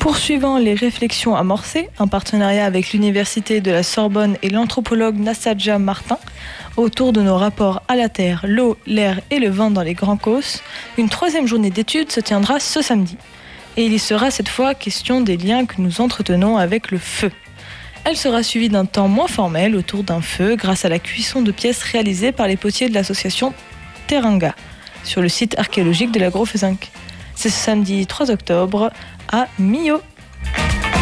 Poursuivant les réflexions amorcées, en partenariat avec l'Université de la Sorbonne et l'anthropologue Nassadja Martin, autour de nos rapports à la terre, l'eau, l'air et le vent dans les Grands Causses, une troisième journée d'études se tiendra ce samedi. Et il y sera cette fois question des liens que nous entretenons avec le feu. Elle sera suivie d'un temps moins formel autour d'un feu grâce à la cuisson de pièces réalisées par les potiers de l'association Teranga sur le site archéologique de la Gros-Fezenc. C'est ce samedi 3 octobre à Millau.